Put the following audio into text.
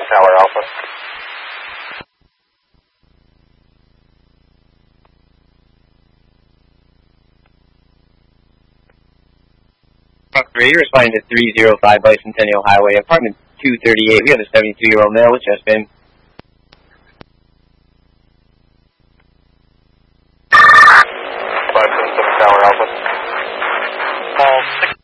Tower Alpha. Truck 3, responding to 305 Bicentennial Highway, apartment 238. We have a 72-year-old male with chest pain. Tower Alpha. Call 6.